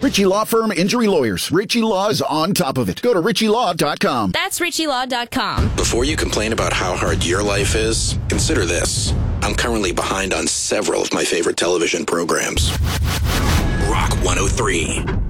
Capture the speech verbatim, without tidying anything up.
Ritchie Law Firm Injury Lawyers. Ritchie Law is on top of it. Go to ritchie law dot com. That's ritchie law dot com. Before you complain about how hard your life is, consider this. I'm currently behind on several of my favorite television programs. Rock one oh three.